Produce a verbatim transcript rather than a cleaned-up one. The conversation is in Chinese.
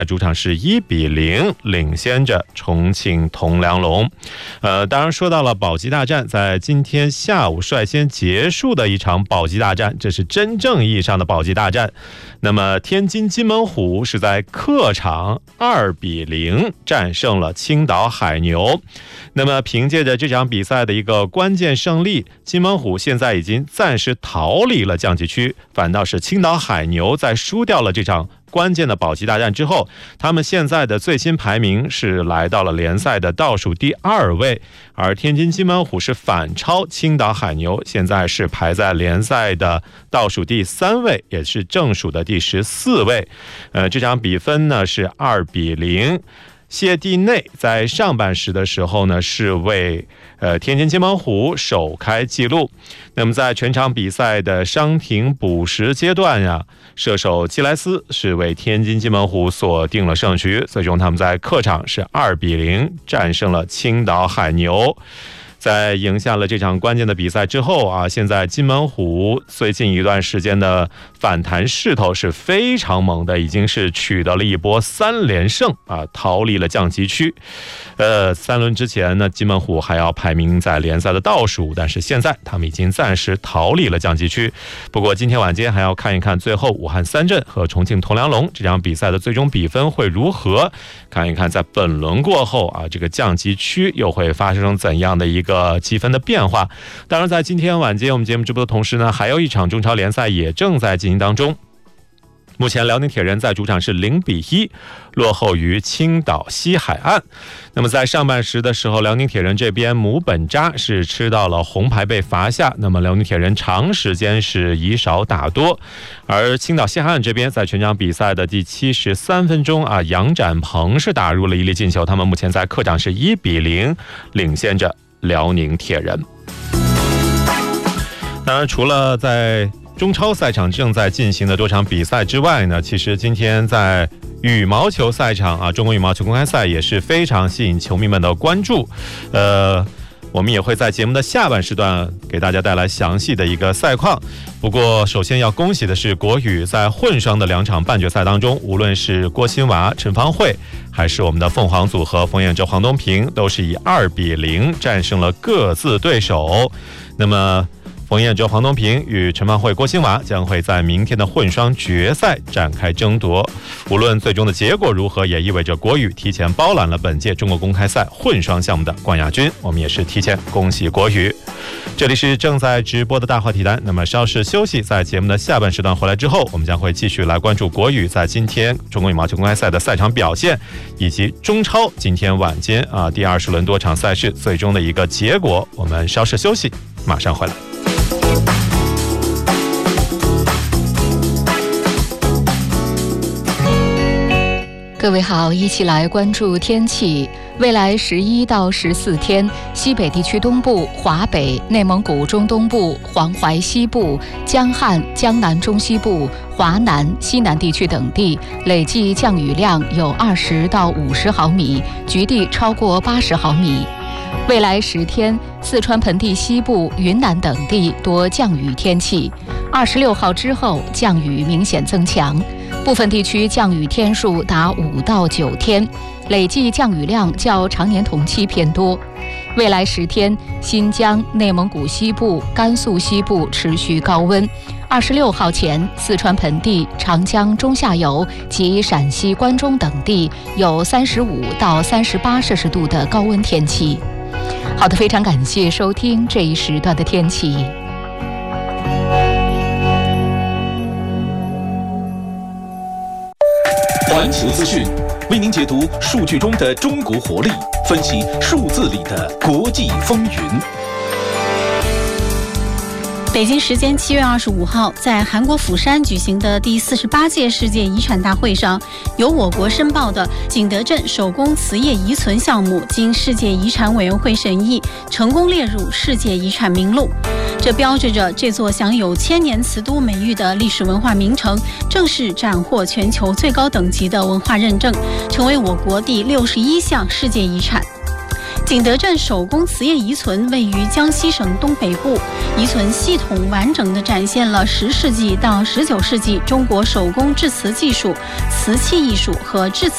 主场是一比零领先着重庆铜梁龙。呃，当然说到了保级大战，在今天下午率先结束的一场保级大战，这是真正意义上的保级大战。那么天津津门虎是在客场二比零战胜了青岛海牛。那么凭借着这场比赛的一个关键胜利，津门虎现在已经暂时逃离了降级区，反倒是青岛海牛在输掉了这场关键的保级大战之后，他们现在的最新排名是来到了联赛的倒数第二位，而天津津门虎是反超青岛海牛，现在是排在联赛的倒数第三位，也是正数的第十四位。呃，这场比分呢是二比零。谢蒂内在上半时的时候呢，是为呃天津津门虎首开纪录。那么在全场比赛的伤停补时阶段呀，射手基莱斯是为天津津门虎锁定了胜局，最终他们在客场是二比零战胜了青岛海牛。在赢下了这场关键的比赛之后啊，现在津门虎最近一段时间的反弹势头是非常猛的，已经是取得了一波三连胜啊，逃离了降级区。呃，三轮之前呢，津门虎还要排名在联赛的倒数，但是现在他们已经暂时逃离了降级区。不过今天晚间还要看一看最后武汉三镇和重庆铜梁龙这场比赛的最终比分会如何，看一看在本轮过后啊，这个降级区又会发生怎样的一个积分的变化。当然在今天晚间我们节目直播的同时呢，还有一场中超联赛也正在进行当中。目前辽宁铁人在主场是零比一落后于青岛西海岸。那么在上半时的时候，辽宁铁人这边姆本扎是吃到了红牌被罚下，那么辽宁铁人长时间是以少打多。而青岛西海岸这边在全场比赛的第七十三分钟啊，杨展鹏是打入了一粒进球，他们目前在客场是一比零领先着辽宁铁人。当然除了在中超赛场正在进行的多场比赛之外呢，其实今天在羽毛球赛场啊，中国羽毛球公开赛也是非常吸引球迷们的关注。呃，我们也会在节目的下半时段给大家带来详细的一个赛况。不过首先要恭喜的是，国羽在混双的两场半决赛当中，无论是郭欣娃、陈芳慧，还是我们的凤凰组合冯彦哲、黄东萍，都是以二比零战胜了各自对手。那么冯彦哲、黄东萍与陈芳慧、郭欣娃将会在明天的混双决赛展开争夺。无论最终的结果如何，也意味着国羽提前包揽了本届中国公开赛混双项目的冠亚军。我们也是提前恭喜国羽。这里是正在直播的大话题单，那么稍事休息，在节目的下半时段回来之后，我们将会继续来关注国羽在今天中国羽毛球公开赛的赛场表现，以及中超今天晚间啊第二十轮多场赛事最终的一个结果。我们稍事休息，马上回来。 各位好，一起来关注天气。未来十一到十四天，西北地区东部、华北、内蒙古中东部、黄淮西部、江汉、江南中西部、华南、西南地区等地累计降雨量有二十到五十毫米，局地超过八十毫米。未来十天，四川盆地西部、云南等地多降雨天气。二十六号之后，降雨明显增强，部分地区降雨天数达五到九天，累计降雨量较常年同期偏多。未来十天，新疆、内蒙古西部、甘肃西部持续高温。二十六号前，四川盆地、长江中下游及陕西关中等地有三十五到三十八摄氏度的高温天气。好的，非常感谢收听这一时段的天气。 环球资讯为您解读数据中的中国活力，分析数字里的国际风云。 北京时间七月二十五号，在韩国釜山举行的第四十八届世界遗产大会上，由我国申报的景德镇手工瓷业遗存项目经世界遗产委员会审议，成功列入世界遗产名录。这标志着这座享有千年瓷都美誉的历史文化名城，正式斩获全球最高等级的文化认证，成为我国第六十一项世界遗产。景德镇手工瓷业遗存位于江西省东北部，遗存系统完整地展现了十世纪到十九世纪中国手工制瓷技术、瓷器艺术和制瓷